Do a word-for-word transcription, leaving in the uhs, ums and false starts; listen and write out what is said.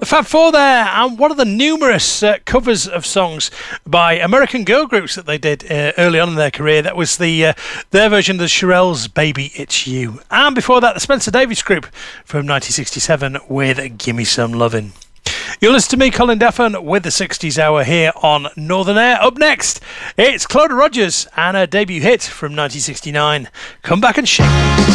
The Fab Four there, and one of the numerous uh, covers of songs by American girl groups that they did uh, early on in their career. That was the uh, their version of the Shirelles' Baby It's You. And before that, the Spencer Davis Group from nineteen sixty-seven with Gimme Some Lovin'. You'll listen to me, Colin Daffin, with the sixties Hour here on Northern Air. Up next, it's Clodagh Rogers and her debut hit from nineteen sixty-nine, Come Back and Shake Me.